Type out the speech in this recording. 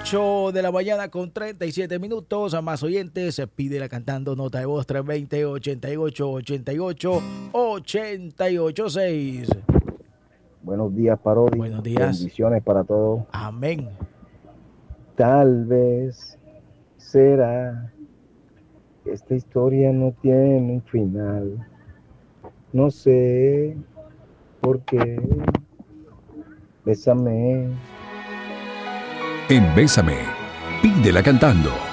8 de la mañana con 37 minutos. A más oyentes, pídela cantando, nota de voz 320-88-88-886. Buenos días, Parodi. Buenos días. Bendiciones para todos. Amén. Tal vez será que esta historia no tiene un final. No sé por qué. Bésame. En Bésame, pídela cantando.